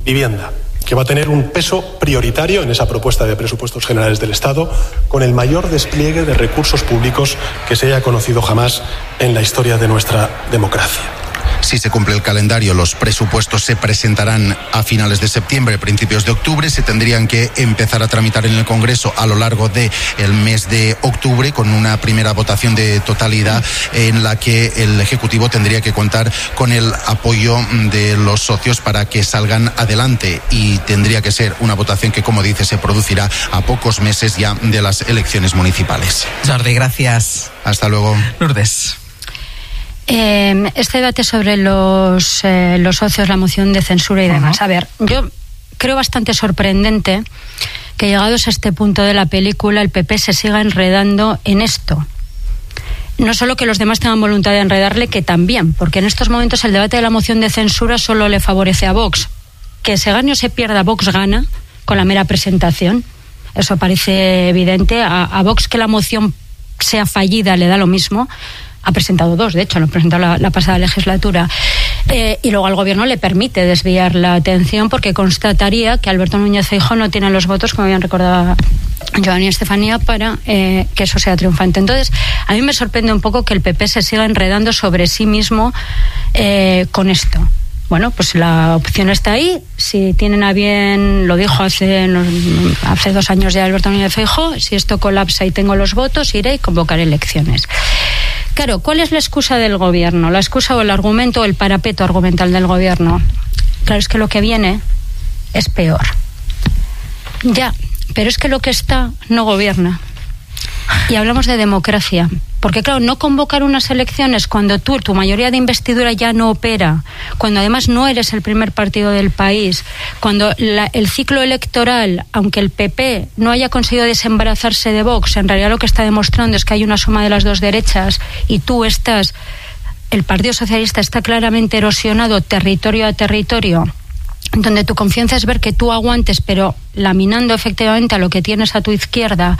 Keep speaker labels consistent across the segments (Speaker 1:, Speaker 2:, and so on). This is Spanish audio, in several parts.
Speaker 1: Vivienda, que va a tener un peso prioritario en esa propuesta de presupuestos generales del Estado, con el mayor despliegue de recursos públicos que se haya conocido jamás en la historia de nuestra democracia.
Speaker 2: Si se cumple el calendario, los presupuestos se presentarán a finales de septiembre, principios de octubre. Se tendrían que empezar a tramitar en el Congreso a lo largo del mes de octubre, con una primera votación de totalidad en la que el Ejecutivo tendría que contar con el apoyo de los socios para que salgan adelante, y tendría que ser una votación que, como dice, se producirá a pocos meses ya de las elecciones municipales.
Speaker 3: Jordi, gracias.
Speaker 2: Hasta luego.
Speaker 3: Lourdes.
Speaker 4: Este debate sobre los socios, la moción de censura y demás. A ver, yo creo bastante sorprendente que, llegados a este punto de la película, el PP se siga enredando en esto. No solo que los demás tengan voluntad de enredarle, que también, porque en estos momentos el debate de la moción de censura solo le favorece a Vox. Que se gane o se pierda, Vox gana con la mera presentación. Eso parece evidente. A Vox, que la moción sea fallida, le da lo mismo. Ha presentado dos, de hecho, lo presentó la pasada legislatura. Y luego al gobierno le permite desviar la atención, porque constataría que Alberto Núñez Feijóo no tiene los votos, como habían recordado Joan y Estefanía, para que eso sea triunfante. Entonces, a mí me sorprende un poco que el PP se siga enredando sobre sí mismo con esto. Bueno, pues la opción está ahí. Si tienen a bien, lo dijo hace 2 años ya Alberto Núñez Feijóo, si esto colapsa y tengo los votos, iré y convocaré elecciones. Claro, ¿cuál es la excusa del gobierno? La excusa o el argumento o el parapeto argumental del gobierno. Claro, es que lo que viene es peor. Ya, pero es que lo que está no gobierna. Y hablamos de democracia. Porque claro, no convocar unas elecciones cuando tu mayoría de investidura ya no opera, cuando además no eres el primer partido del país, cuando el ciclo electoral, aunque el PP no haya conseguido desembarazarse de Vox, en realidad lo que está demostrando es que hay una suma de las dos derechas, y el Partido Socialista está claramente erosionado territorio a territorio, donde tu confianza es ver que tú aguantes, pero laminando efectivamente a lo que tienes a tu izquierda.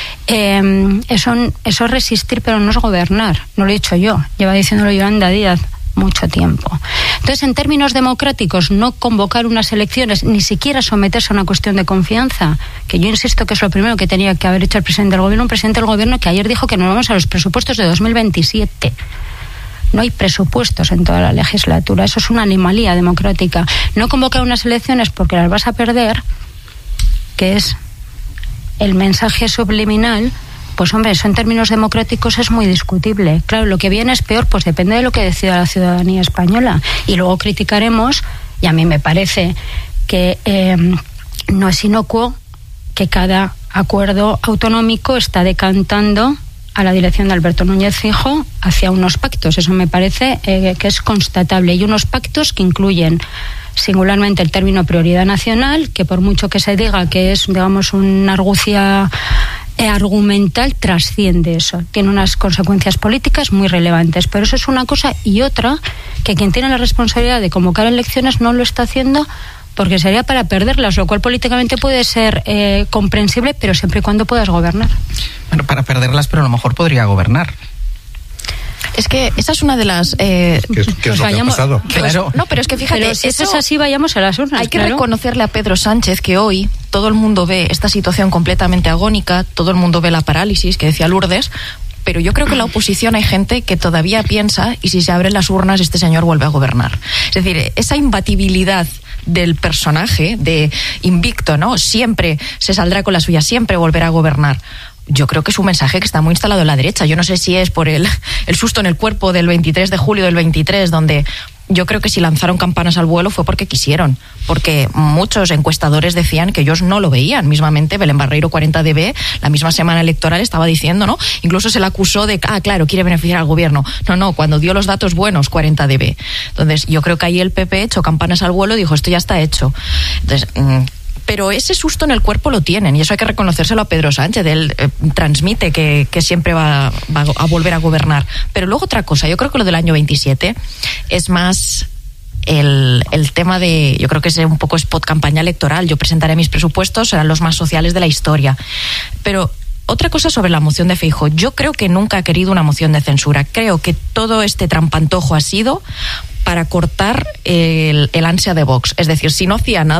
Speaker 4: Eso es resistir, pero no es gobernar. No lo he dicho yo, lleva diciéndolo Yolanda Díaz mucho tiempo. Entonces, en términos democráticos, no convocar unas elecciones, ni siquiera someterse a una cuestión de confianza, que yo insisto que es lo primero que tenía que haber hecho el presidente del gobierno, un presidente del gobierno que ayer dijo que nos vamos a los presupuestos de 2027. No hay presupuestos en toda la legislatura. Eso es una anomalía democrática. No convocar unas elecciones porque las vas a perder, que es el mensaje subliminal, pues hombre, eso en términos democráticos es muy discutible. Claro, lo que viene es peor, pues depende de lo que decida la ciudadanía española. Y luego criticaremos, y a mí me parece que no es inocuo, que cada acuerdo autonómico está decantando a la dirección de Alberto Núñez Feijóo hacia unos pactos. Eso me parece que es constatable. Y unos pactos que incluyen singularmente el término prioridad nacional, que por mucho que se diga que es, digamos, una argucia argumental, trasciende eso. Tiene unas consecuencias políticas muy relevantes. Pero eso es una cosa, y otra, que quien tiene la responsabilidad de convocar elecciones no lo está haciendo porque sería para perderlas, lo cual políticamente puede ser comprensible, pero siempre y cuando puedas gobernar.
Speaker 3: Bueno, para perderlas, pero a lo mejor podría gobernar.
Speaker 5: Es que esa es una de las...
Speaker 1: ¿Qué es lo que ha pasado?
Speaker 3: Claro.
Speaker 5: No, pero es que fíjate...
Speaker 4: Pero si eso es así, vayamos a las urnas.
Speaker 5: Hay que reconocerle a Pedro Sánchez que hoy todo el mundo ve esta situación completamente agónica, todo el mundo ve la parálisis que decía Lourdes, pero yo creo que en la oposición hay gente que todavía piensa, y si se abren las urnas este señor vuelve a gobernar. Es decir, esa imbatibilidad del personaje, de invicto, ¿no? Siempre se saldrá con la suya, siempre volverá a gobernar. Yo creo que es un mensaje que está muy instalado en la derecha. Yo no sé si es por el susto en el cuerpo del 23 de julio del 23, donde yo creo que si lanzaron campanas al vuelo fue porque quisieron, porque muchos encuestadores decían que ellos no lo veían. Mismamente Belén Barreiro, 40DB, la misma semana electoral estaba diciendo, ¿no? Incluso se le acusó de, claro, quiere beneficiar al gobierno. No, cuando dio los datos buenos, 40DB. Entonces yo creo que ahí el PP echó campanas al vuelo y dijo, esto ya está hecho. Entonces... pero ese susto en el cuerpo lo tienen, y eso hay que reconocérselo a Pedro Sánchez. Él transmite que siempre va a volver a gobernar. Pero luego otra cosa, yo creo que lo del año 27 es más el tema de, yo creo que es un poco spot campaña electoral. Yo presentaré mis presupuestos, serán los más sociales de la historia. Pero otra cosa sobre la moción de Feijóo, yo creo que nunca ha querido una moción de censura. Creo que todo este trampantojo ha sido para cortar el ansia de Vox. Es decir, si no hacía nada,